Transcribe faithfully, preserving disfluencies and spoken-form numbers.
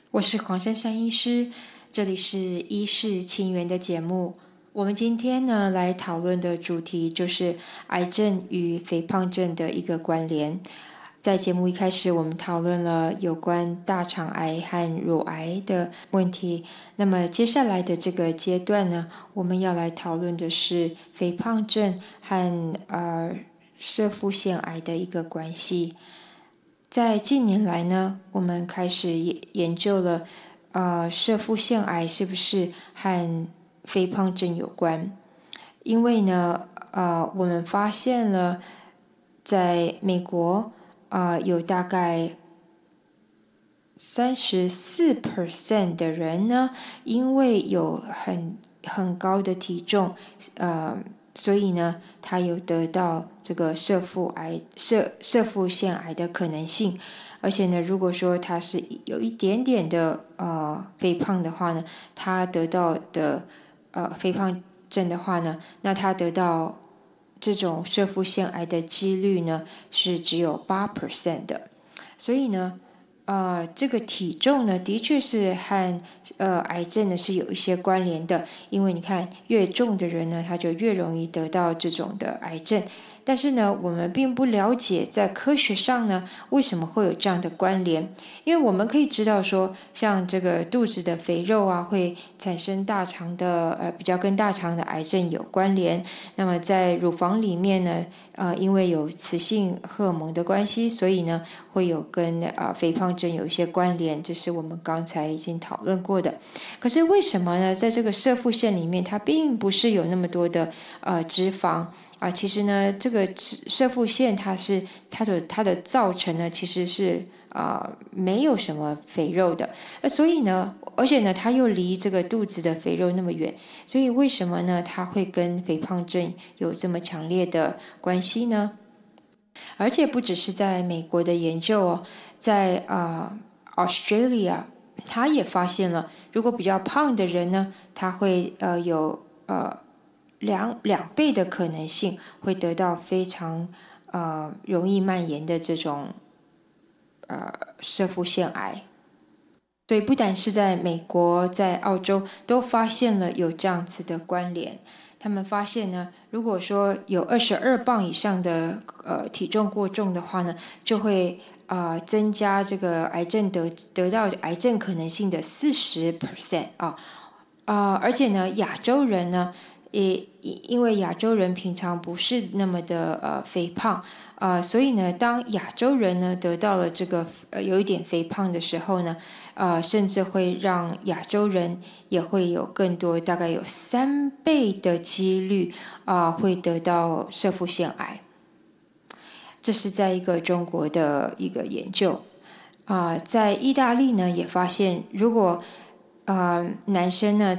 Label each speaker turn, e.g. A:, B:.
A: 我是黄珊珊医师，这里是医事情缘的节目。我们今天呢来讨论的主题就是癌症与肥胖症的一个关联。在节目一开始，我们讨论了有关大肠癌和乳癌的问题。那么接下来的这个阶段呢，我们要来讨论的是肥胖症和呃射腹腺癌的一个关系。在近年来呢，我们开始研究了，呃，射腹腺癌是不是和肥胖症有关？因为呢，呃，我们发现了，在美国，啊、呃，有大概三十四 percent 的人呢，因为有很很高的体重，呃。所以呢，他有得到这个射腹癌、射射腹腺癌的可能性，而且呢，如果说他是有一点点的呃肥胖的话呢，他得到的呃肥胖症的话呢，那他得到这种射腹腺癌的几率呢是只有八 percent 的，所以呢。呃，这个体重呢，的确是和呃癌症呢是有一些关联的，因为你看，越重的人呢，他就越容易得到这种的癌症。但是呢，我们并不了解在科学上呢，为什么会有这样的关联？因为我们可以知道说，像这个肚子的肥肉啊，会产生大肠的呃比较跟大肠的癌症有关联。那么在乳房里面呢，呃，因为有雌性荷尔蒙的关系，所以呢，会有跟啊、呃、肥胖症有一些关联，这是我们刚才已经讨论过的。可是为什么呢？在这个射腹腺里面，它并不是有那么多的呃脂肪。啊，其实呢，这个射腹腺它是它的它的造成呢，其实是啊、呃、没有什么肥肉的，呃，所以呢，而且呢，它又离这个肚子的肥肉那么远，所以为什么呢？它会跟肥胖症有这么强烈的关系呢？而且不只是在美国的研究哦，在啊、呃、Australia，他也发现了，如果比较胖的人呢，他会呃有呃。两两倍的可能性会得到非常呃容易蔓延的这种呃射腹腺癌，所以不但是在美国，在澳洲都发现了有这样子的关联。他们发现呢，如果说有二十二磅以上的呃体重过重的话呢，就会啊、呃、增加这个癌症得得到癌症可能性的四十 percent 啊啊，而且呢，亚洲人呢。也因为亚洲人平常不是那么的呃肥胖啊、呃，所以呢，当亚洲人呢得到了这个呃有一点肥胖的时候呢，呃，甚至会让亚洲人也会有更多，大概有三倍的几率啊、呃、会得到射腹腺癌。这是在一个中国的一个研究啊、呃，在意大利呢也发现，如果呃男生呢